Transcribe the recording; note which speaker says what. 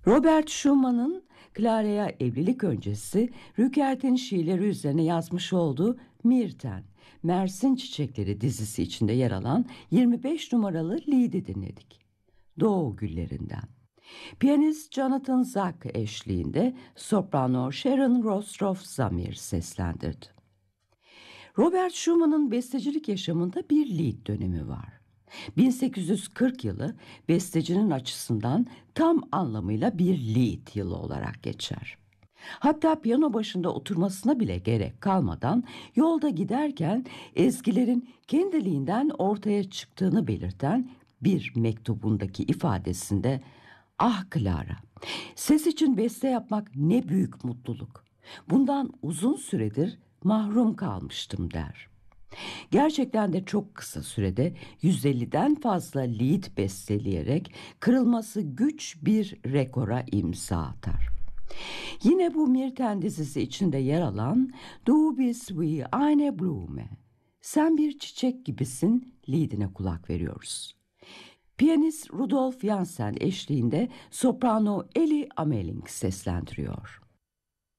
Speaker 1: Robert Schumann'ın Clara'ya evlilik öncesi Rückert'in şiirleri üzerine yazmış olduğu Mirten, Mersin Çiçekleri dizisi içinde yer alan 25 numaralı Lied'i dinledik. Doğu Güllerinden. Piyanist Jonathan Zack eşliğinde soprano Sharon Rostroff Zamir seslendirdi. Robert Schumann'ın bestecilik yaşamında bir Lied dönemi var. 1840 yılı bestecinin açısından tam anlamıyla bir Lied yılı olarak geçer. Hatta piyano başında oturmasına bile gerek kalmadan yolda giderken ezgilerin kendiliğinden ortaya çıktığını belirten bir mektubundaki ifadesinde "Ah Clara, ses için beste yapmak ne büyük mutluluk. Bundan uzun süredir mahrum kalmıştım" der. Gerçekten de çok kısa sürede 150'den fazla lied besteleyerek kırılması güç bir rekora imza atar. Yine bu Mirten dizisi içinde yer alan Du bist wie eine Blume, sen bir çiçek gibisin liedine kulak veriyoruz. Piyanist Rudolf Jansen eşliğinde soprano Ellie Ameling seslendiriyor.